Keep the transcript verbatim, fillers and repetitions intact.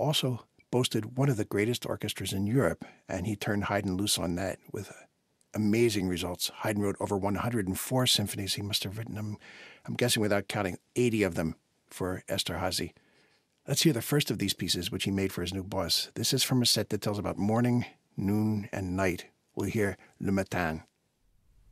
also boasted one of the greatest orchestras in Europe, and he turned Haydn loose on that with amazing results. Haydn wrote over one hundred four symphonies. He must have written them, I'm guessing without counting, eighty of them for Esterházy. Let's hear the first of these pieces, which he made for his new boss. This is from a set that tells about morning, noon, and night. We'll hear Le Matin.